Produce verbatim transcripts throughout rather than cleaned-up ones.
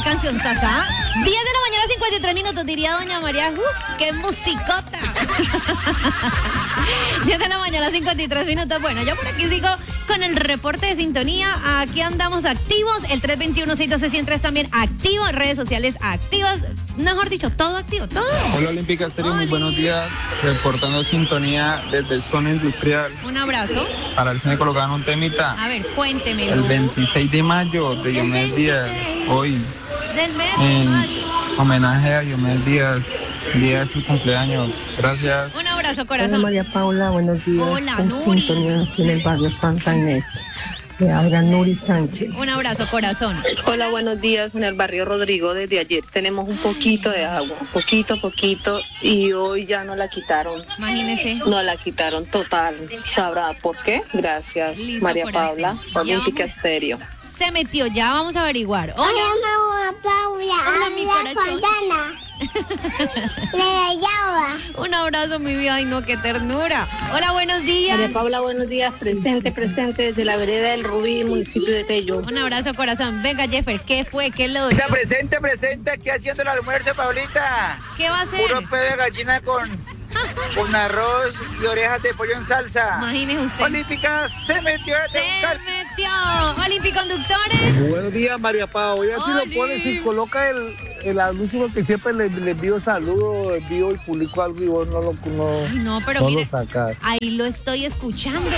canción sasa. diez de la mañana, cincuenta y tres minutos, diría doña María. Uh, ¡Qué musicota! diez de la mañana, cincuenta y tres minutos. Bueno, yo por aquí sigo con el reporte de sintonía. Aquí andamos activos. El tres dos uno, seis uno seis, uno cero tres también activo. Redes sociales activas. Mejor dicho, todo activo, todo. Hola Olímpica Estéreo, muy buenos días. Reportando sintonía desde el Zona Industrial. Un abrazo. Para ver si me colocaban un temita. A ver, cuénteme. El veintiséis de mayo de Diomedes Díaz. Hoy. Del mes. En homenaje a Diomedes Díaz. Día de su cumpleaños. Gracias. Un abrazo, corazón. Hola María Paula, buenos días. Hola, Con Nuri. sintonía aquí en el barrio Santa Inés. Le habla Nuri Sánchez. Un abrazo, corazón. Hola, buenos días. En el barrio Rodrigo desde ayer tenemos un poquito de agua, poquito, poquito, y hoy ya no la quitaron. Imagínese. No la quitaron total. ¿Sabrá por qué? Gracias, Listo, María corazón. Paula, Ya Olímpica vamos. Estéreo. Se metió, ya vamos a averiguar. Hola. Hola, Paula. Hola, mi Habla corazón. Fontana. Le llama. Un abrazo, mi vida. Ay, no, qué ternura. Hola, buenos días. María Paula, buenos días. Presente, presente desde la vereda del Rubí, municipio de Tello. Un abrazo, corazón. Venga, Jeffer, ¿qué fue? ¿Qué le dolió? Mira, presente, presente, aquí haciendo el almuerzo, Paulita. ¿Qué va a hacer? Puro pedo de gallina con, con arroz y orejas de pollo en salsa. Imagínese usted. Olímpica se metió desde un Se cal... metió. Olímpiconductores. Buenos días, María Pau. Ya si Oli. lo pones y coloca el, el anuncio que siempre le, le envío saludos, envío y publico algo y vos no lo, no, Ay, no, pero no mire, lo sacas. ahí lo estoy escuchando.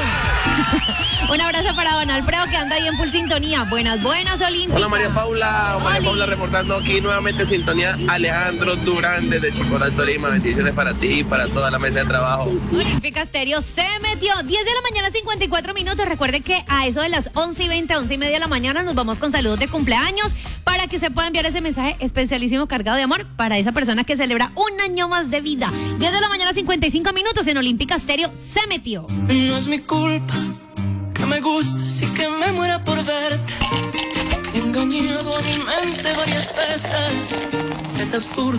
Un abrazo para don Alfredo que anda ahí en full sintonía. Buenas, buenas, Olímpica. Hola María Paula, María Oli. Paula reportando aquí nuevamente sintonía. Alejandro Durán desde Chicoral, Tolima. Bendiciones para ti y para toda la mesa de trabajo. Olímpica Estéreo se metió. diez de la mañana, cincuenta y cuatro minutos. Recuerde que a eso de las once y veinte, once y media de la mañana nos vamos con saludos de cumpleaños para que se pueda enviar ese mensaje especialísimo cargado de amor para esa persona que celebra un año más de vida. diez de la mañana, cincuenta y cinco minutos en Olímpica Estéreo se metió. No es mi culpa que me gustes y que me muera por verte. He engañado a mi mente varias veces. Es absurdo